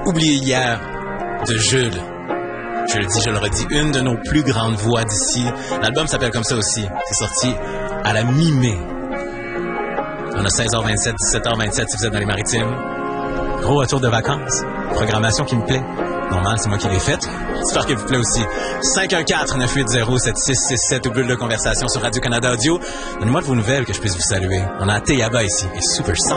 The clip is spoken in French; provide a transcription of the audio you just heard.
Oublié hier de Jules. Je le dis, je le redis, une de nos plus grandes voix d'ici. L'album s'appelle comme ça aussi. C'est sorti à la mi-mai. On a 16h27, 17h27 si vous êtes dans les Maritimes. Gros retour de vacances. Programmation qui me plaît. Normal, c'est moi qui l'ai faite. J'espère qu'elle vous plaît aussi. 514-980-7667 ou bulle de conversation sur Radio-Canada Audio. Donnez-moi de vos nouvelles que je puisse vous saluer. On a Théaba ici et Super